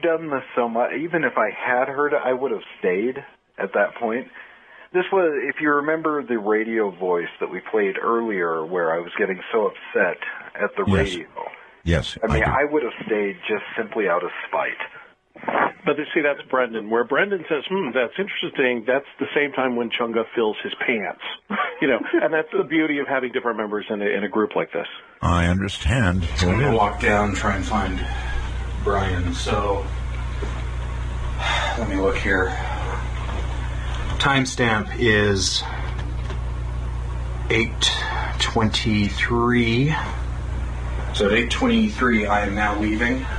done this so much, even if I had heard it, I would have stayed at that point. This was, if you remember the radio voice that we played earlier where I was getting so upset at the radio. Yes. I mean, I would have stayed just simply out of spite. But see, that's Brendan. Where Brendan says, that's interesting, that's the same time when Chunga fills his pants. And that's the beauty of having different members in a group like this. I understand. I'm going to walk down and try and find Brian. So, let me look here. Timestamp is 8:23. So at 8:23, I am now leaving.